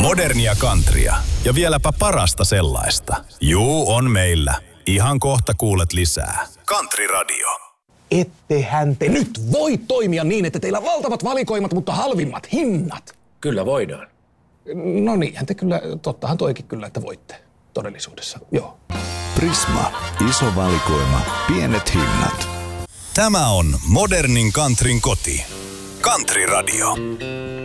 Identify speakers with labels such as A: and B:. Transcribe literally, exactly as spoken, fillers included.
A: Modernia countrya ja vieläpä parasta sellaista. Juu, on meillä. Ihan kohta kuulet lisää. Country Radio.
B: Ettehän te nyt voi toimia niin, että teillä on valtavat valikoimat, mutta halvimmat hinnat.
C: Kyllä voidaan.
B: No niinhän te kyllä, tottahan toikin kyllä, että voitte todellisuudessa, joo.
D: Prisma, iso valikoima, pienet hinnat.
A: Tämä on Modernin countryn koti. Country Radio.